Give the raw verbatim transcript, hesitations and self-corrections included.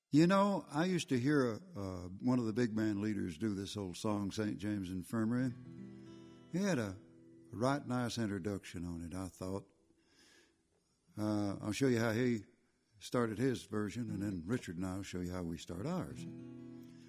You know, I used to hear uh, one of the big band leaders do this old song, Saint James Infirmary. He had a right nice introduction on it, I thought. Uh, I'll show you how he started his version, and then Richard and I will show you how we start ours.